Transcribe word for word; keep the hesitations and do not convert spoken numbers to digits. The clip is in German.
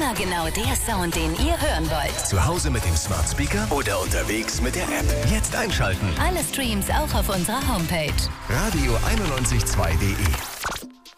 Immer genau der Sound, den ihr hören wollt. Zu Hause mit dem Smart Speaker oder unterwegs mit der App. Jetzt einschalten. Alle Streams auch auf unserer Homepage. radio einundneunzig Komma zwei punkt de